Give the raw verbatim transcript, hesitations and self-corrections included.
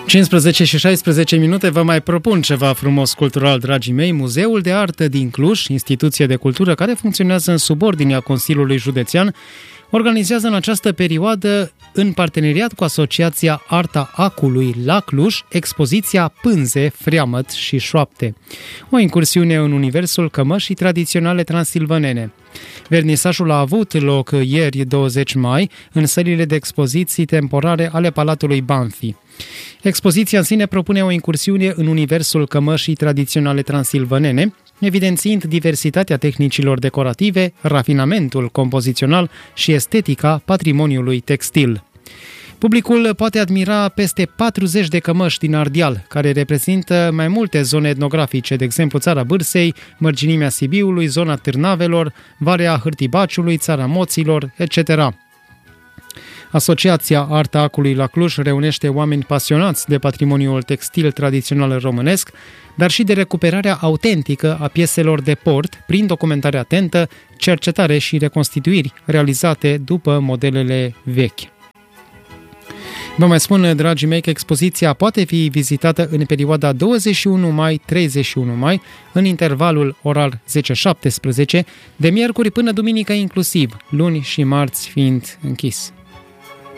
cincisprezece și șaisprezece minute, vă mai propun ceva frumos cultural, dragii mei. Muzeul de Artă din Cluj, instituție de cultură care funcționează în subordinea Consiliului Județean, organizează în această perioadă, în parteneriat cu Asociația Arta Acului la Cluj, expoziția Pânze, Freamăt și Șoapte. O incursiune în universul cămășii tradiționale transilvanene. Vernisajul a avut loc ieri, douăzeci mai, în sălile de expoziții temporare ale Palatului Banfi. Expoziția în sine propune o incursiune în universul cămășii tradiționale transilvanene, evidențiind diversitatea tehnicilor decorative, rafinamentul compozițional și estetica patrimoniului textil. Publicul poate admira peste patruzeci de cămăși din Ardeal, care reprezintă mai multe zone etnografice, de exemplu Țara Bârsei, Mărginimea Sibiului, zona Târnavelor, Valea Hârtibaciului, Țara Moților, et cetera. Asociația Arta Acului la Cluj reunește oameni pasionați de patrimoniul textil tradițional românesc, dar și de recuperarea autentică a pieselor de port prin documentare atentă, cercetare și reconstituiri realizate după modelele vechi. Vă mai spun, dragii mei, că expoziția poate fi vizitată în perioada douăzeci și unu mai - treizeci și unu mai, în intervalul orar zece șaptesprezece, de miercuri până duminică inclusiv, luni și marți fiind închis.